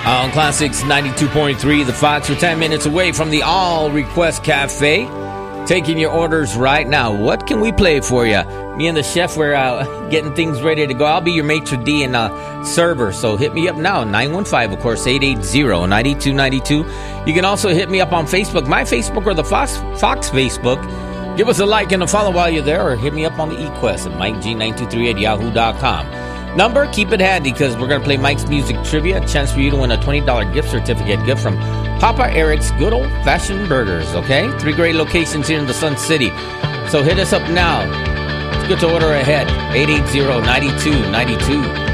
On Classics 92.3, The Fox. We're 10 minutes away from the All Request Cafe. Taking your orders right now. What can we play for you? Me and the chef, we're getting things ready to go. I'll be your maitre d' and server, so hit me up now. 915, of course, 880-9292. You can also hit me up on Facebook, my Facebook or the Fox Facebook. Give us a like and a follow while you're there, or hit me up on the eQuest at MikeG923 at yahoo.com. Number, keep it handy because we're going to play Mike's Music Trivia. A chance for you to win a $20 gift certificate gift from Papa Eric's Good Old Fashioned Burgers, okay? 3 great locations here in the Sun City. So hit us up now. It's good to order ahead. 880-9292.